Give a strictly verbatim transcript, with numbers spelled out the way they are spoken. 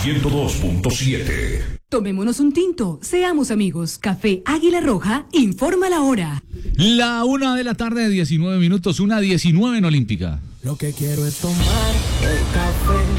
ciento dos punto siete. Tomémonos un tinto, seamos amigos. Café Águila Roja, informa la hora. La una de la tarde, diecinueve minutos, una diecinueve en Olímpica. Lo que quiero es tomar el café.